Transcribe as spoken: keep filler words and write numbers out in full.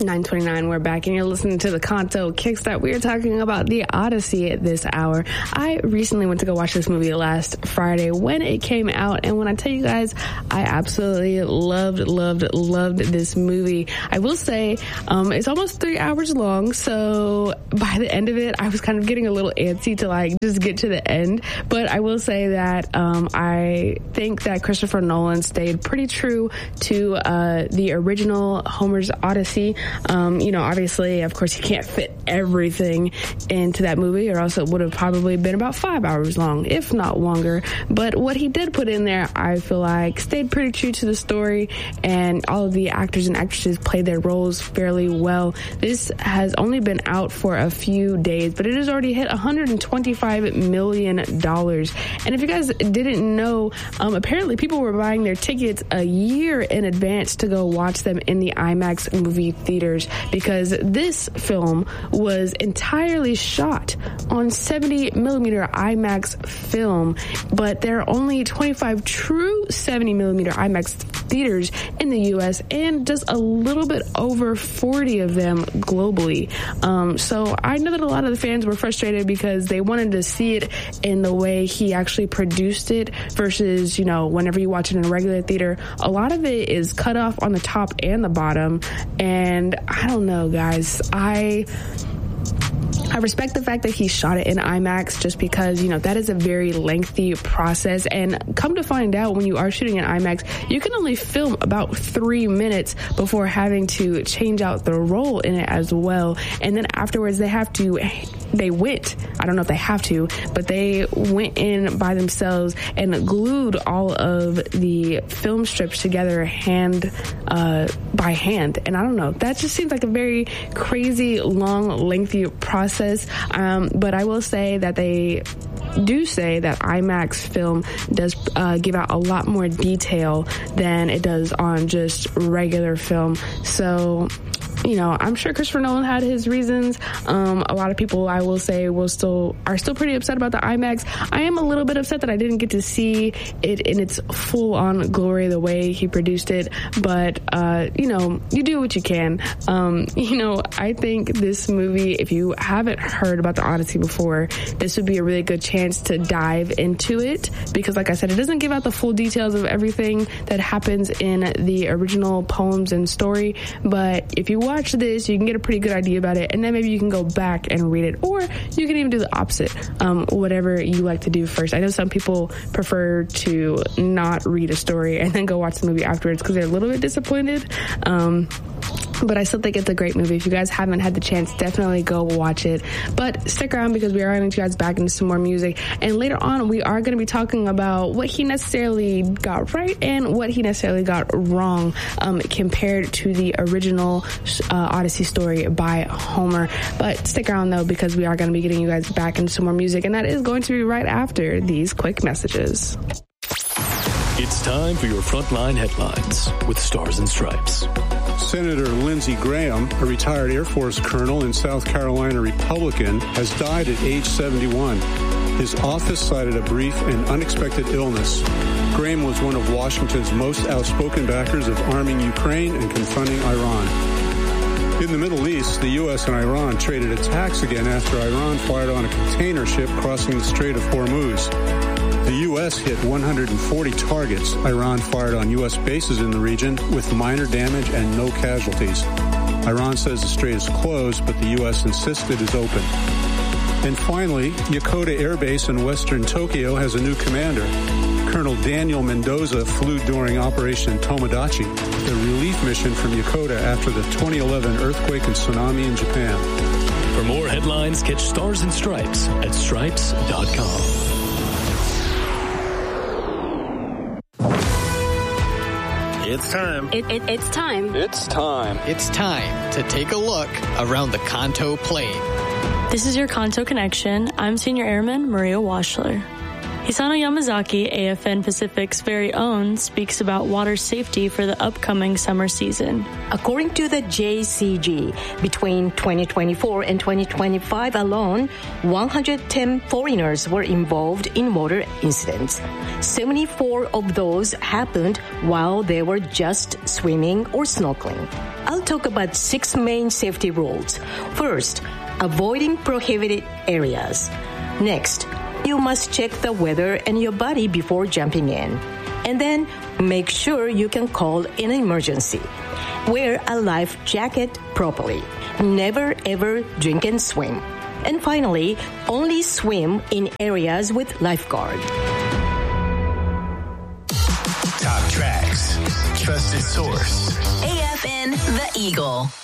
nine twenty-nine, we're back, and you're listening to the Kanto Kickstart. We are talking about The Odyssey at this hour. I recently went to go watch this movie last Friday when it came out, and when I tell you guys, I absolutely loved, loved, loved this movie. I will say, um, it's almost three hours long, so by the end of it, I was kind of getting a little antsy to, like, just get to the end, but I will say that um, I think that Christopher Nolan stayed pretty true to uh, the original Homer's Odyssey. Um, you know, obviously, of course, you can't fit everything into that movie, or else it would have probably been about five hours long, if not longer. But what he did put in there, I feel like, stayed pretty true to the story, and all of the actors and actresses played their roles fairly well. This has only been out for a few days, but it has already hit one hundred twenty-five million dollars. And if you guys didn't know, um, apparently people were buying their tickets a year in advance to go watch them in the IMAX movie theaters, because this film was entirely shot on seventy millimeter IMAX film, but there are only twenty-five true seventy millimeter IMAX theaters in the U S and just a little bit over forty of them globally. Um, so I know that a lot of the fans were frustrated because they wanted to see it in the way he actually produced it versus, you know, whenever you watch it in a regular theater, a lot of it is cut off on the top and the bottom. And I don't know, guys. I... I respect the fact that he shot it in IMAX just because, you know, that is a very lengthy process. And come to find out, when you are shooting in IMAX, you can only film about three minutes before having to change out the roll in it as well. And then afterwards, they have to, they went, I don't know if they have to, but they went in by themselves and glued all of the film strips together hand, uh, by hand. And I don't know, that just seems like a very crazy, long, lengthy process. Um, but I will say that they do say that IMAX film does uh, give out a lot more detail than it does on just regular film. So, you know, I'm sure Christopher Nolan had his reasons. Um, a lot of people, I will say, will still are still pretty upset about the IMAX. I am a little bit upset that I didn't get to see it in its full-on glory the way he produced it. But, uh, you know, you do what you can. Um, you know, I think this movie, if you haven't heard about the Odyssey before, this would be a really good chance to dive into it. Because, like I said, it doesn't give out the full details of everything that happens in the original poems and story. But if you watch watch this, you can get a pretty good idea about it, and then maybe you can go back and read it, or you can even do the opposite, um, whatever you like to do first. I know some people prefer to not read a story and then go watch the movie afterwards because they're a little bit disappointed. Um, But I still think it's a great movie. If you guys haven't had the chance, definitely go watch it. But stick around because we are going to get you guys back into some more music. And later on, we are going to be talking about what he necessarily got right and what he necessarily got wrong um, compared to the original uh, Odyssey story by Homer. But stick around, though, because we are going to be getting you guys back into some more music. And that is going to be right after these quick messages. It's time for your Frontline Headlines with Stars and Stripes. Senator Lindsey Graham, a retired Air Force colonel and South Carolina Republican, has died at age seventy-one. His office cited a brief and unexpected illness. Graham was one of Washington's most outspoken backers of arming Ukraine and confronting Iran. In the Middle East, the U S and Iran traded attacks again after Iran fired on a container ship crossing the Strait of Hormuz. The U S hit one hundred forty targets. Iran fired on U S bases in the region with minor damage and no casualties. Iran says the strait is closed, but the U S insists it is open. And finally, Yokota Air Base in western Tokyo has a new commander. Colonel Daniel Mendoza flew during Operation Tomodachi, the relief mission from Yokota after the twenty eleven earthquake and tsunami in Japan. For more headlines, catch Stars and Stripes at stripes dot com. It's time. It, it, it's time. It's time. It's time to take a look around the Kanto Plain. This is your Kanto Connection. I'm Senior Airman Maria Washler. Hisano Yamazaki, A F N Pacific's very own, speaks about water safety for the upcoming summer season. According to the J C G, between twenty twenty-four and twenty twenty-five alone, one hundred ten foreigners were involved in water incidents. seventy-four of those happened while they were just swimming or snorkeling. I'll talk about six main safety rules. First, avoiding prohibited areas. Next, you must check the weather and your body before jumping in. And then make sure you can call an emergency. Wear a life jacket properly. Never ever drink and swim. And finally, only swim in areas with lifeguard. Top tracks. Trusted source. A F N The Eagle.